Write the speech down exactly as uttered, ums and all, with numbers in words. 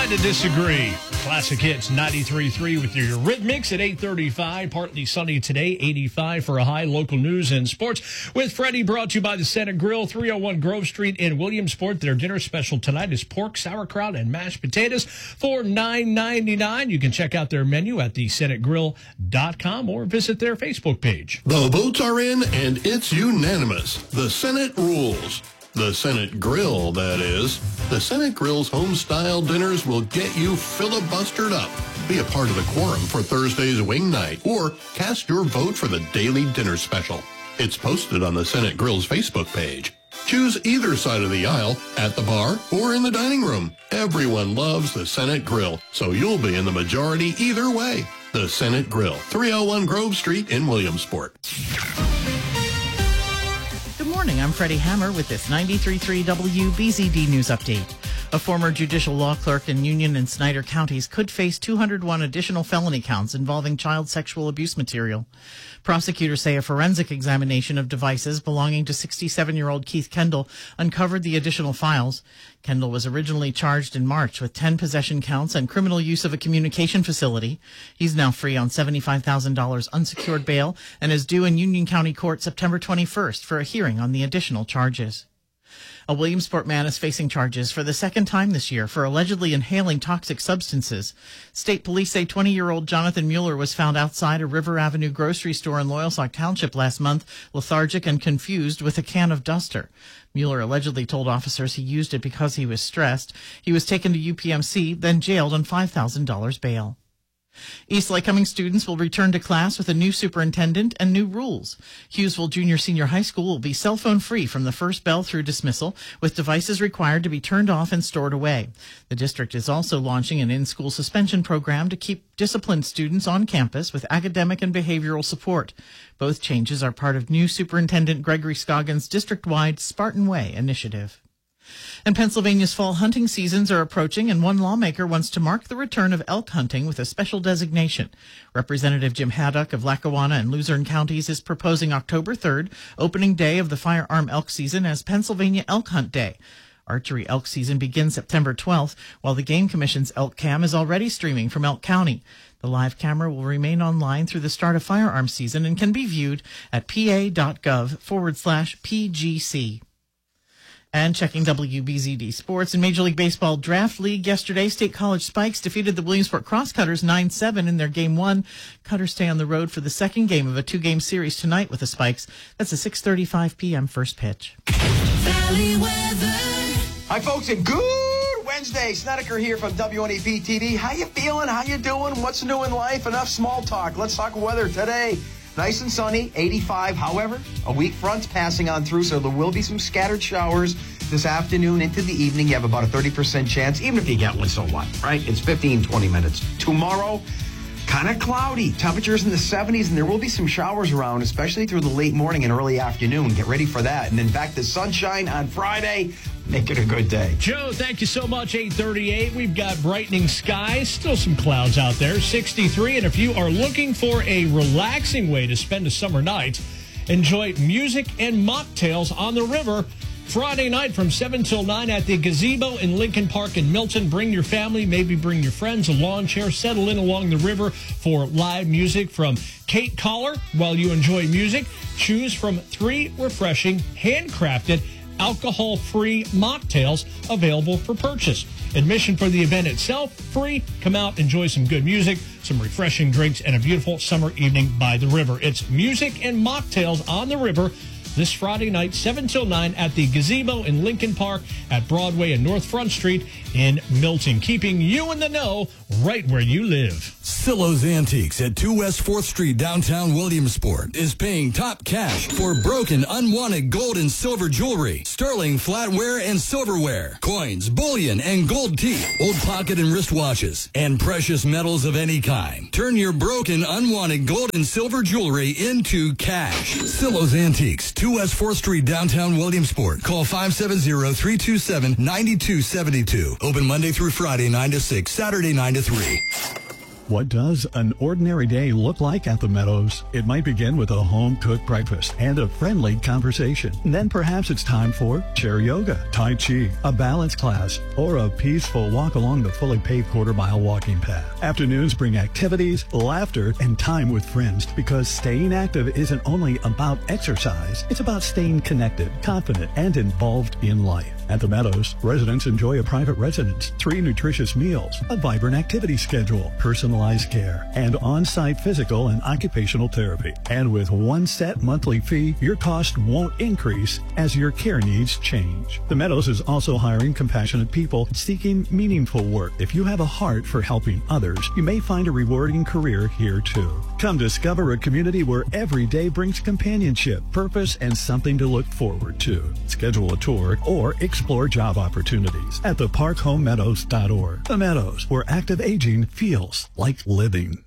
Right to Disagree. Classic Hits ninety-three point three with your Rhythmics at eight thirty-five. Partly sunny today, eighty-five for a high. Local news and sports with Freddie, brought to you by the Senate Grill, three oh one Grove Street in Williamsport. Their dinner special tonight is pork, sauerkraut, and mashed potatoes for nine ninety-nine. You can check out their menu at the senate grill dot com or visit their Facebook page. The votes are in, and it's unanimous. The Senate rules. The Senate Grill, that is. The Senate Grill's home-style dinners will get you filibustered up. Be a part of the quorum for Thursday's wing night, or cast your vote for the daily dinner special. It's posted on the Senate Grill's Facebook page. Choose either side of the aisle, at the bar, or in the dining room. Everyone loves the Senate Grill, so you'll be in the majority either way. The Senate Grill, three oh one Grove Street in Williamsport. Good morning, I'm Freddie Hammer with this ninety-three point three W B Z D News Update. A former judicial law clerk in Union and Snyder counties could face two hundred one additional felony counts involving child sexual abuse material. Prosecutors say a forensic examination of devices belonging to sixty-seven-year-old Keith Kendall uncovered the additional files. Kendall was originally charged in March with ten possession counts and criminal use of a communication facility. He's now free on seventy-five thousand dollars unsecured bail and is due in Union County Court September twenty-first for a hearing on the additional charges. A Williamsport man is facing charges for the second time this year for allegedly inhaling toxic substances. State police say twenty-year-old Jonathan Mueller was found outside a River Avenue grocery store in Loyalsock Township last month, lethargic and confused with a can of Duster. Mueller allegedly told officers he used it because he was stressed. He was taken to U P M C, then jailed on five thousand dollars bail. East Lycoming students will return to class with a new superintendent and new rules. Hughesville Junior Senior High School will be cell phone free from the first bell through dismissal, with devices required to be turned off and stored away. The district is also launching an in-school suspension program to keep disciplined students on campus with academic and behavioral support. Both changes are part of new Superintendent Gregory Scoggins' district-wide Spartan Way initiative. And Pennsylvania's fall hunting seasons are approaching, and one lawmaker wants to mark the return of elk hunting with a special designation. Representative Jim Haddock of Lackawanna and Luzerne counties is proposing October third, opening day of the firearm elk season, as Pennsylvania Elk Hunt Day. Archery elk season begins September twelfth, while the Game Commission's Elk Cam is already streaming from Elk County. The live camera will remain online through the start of firearm season and can be viewed at pa.gov forward slash PGC. And checking W B Z D Sports, in Major League Baseball Draft League yesterday, State College Spikes defeated the Williamsport Crosscutters nine seven in their Game one. Cutters stay on the road for the second game of a two-game series tonight with the Spikes. That's a six thirty-five p.m. first pitch. Valley weather. Hi, folks, and good Wednesday. Snedeker here from W N E P T V. How you feeling? How you doing? What's new in life? Enough small talk. Let's talk weather today. Nice and sunny, eighty-five. However, a weak front's passing on through, so there will be some scattered showers this afternoon into the evening. You have about a thirty percent chance. Even if you get one, so what, right? It's fifteen, twenty minutes. Tomorrow, kind of cloudy. Temperatures in the seventies, and there will be some showers around, especially through the late morning and early afternoon. Get ready for that. And in fact, the sunshine on Friday. Make it a good day. Joe, thank you so much. eight thirty-eight. We've got brightening skies. Still some clouds out there. sixty-three. And if you are looking for a relaxing way to spend a summer night, enjoy music and mocktails on the river Friday night from seven till nine at the Gazebo in Lincoln Park in Milton. Bring your family, maybe bring your friends, a lawn chair, settle in along the river for live music from Kate Collar while you enjoy music. Choose from three refreshing, handcrafted, alcohol-free mocktails available for purchase. Admission for the event itself, free. Come out, enjoy some good music, some refreshing drinks, and a beautiful summer evening by the river. It's music and mocktails on the river this Friday night, seven till nine at the Gazebo in Lincoln Park at Broadway and North Front Street in Milton, keeping you in the know right where you live. Silo's Antiques at two West fourth Street, downtown Williamsport, is paying top cash for broken, unwanted gold and silver jewelry, sterling flatware and silverware, coins, bullion, and gold teeth, old pocket and wristwatches, and precious metals of any kind. Turn your broken, unwanted gold and silver jewelry into cash. Silo's Antiques, two West fourth Street, downtown Williamsport. Call five seven zero, three two seven, nine two seven two. Open Monday through Friday, nine to six, Saturday, nine to three. What does an ordinary day look like at the Meadows? It might begin with a home-cooked breakfast and a friendly conversation. Then perhaps it's time for chair yoga, tai chi, a balance class, or a peaceful walk along the fully paved quarter-mile walking path. Afternoons bring activities, laughter, and time with friends, because staying active isn't only about exercise, it's about staying connected, confident, and involved in life. At the Meadows, residents enjoy a private residence, three nutritious meals, a vibrant activity schedule, personalized care, and on-site physical and occupational therapy. And with one set monthly fee, your cost won't increase as your care needs change. The Meadows is also hiring compassionate people seeking meaningful work. If you have a heart for helping others, you may find a rewarding career here too. Come discover a community where every day brings companionship, purpose, and something to look forward to. Schedule a tour or explore job opportunities at the park home meadows dot org. The Meadows, where active aging feels like living.